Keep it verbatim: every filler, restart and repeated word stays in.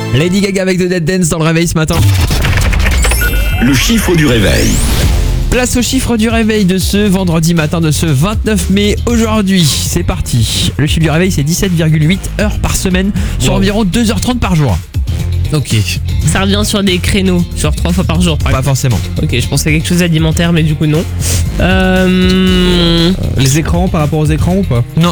Lady Gaga avec The Dead Dance dans le réveil ce matin. Le chiffre du réveil. Place au chiffre du réveil de ce vendredi matin de ce vingt-neuf mai. Aujourd'hui, c'est parti. Le chiffre du réveil, c'est dix-sept virgule huit heures par semaine, sur Wow. environ deux heures trente par jour. Ok. Ça revient sur des créneaux, genre trois fois par jour par Pas exemple. forcément. Ok, je pensais à quelque chose d'alimentaire, mais du coup non. Euh... Les écrans par rapport aux écrans ou pas? Non,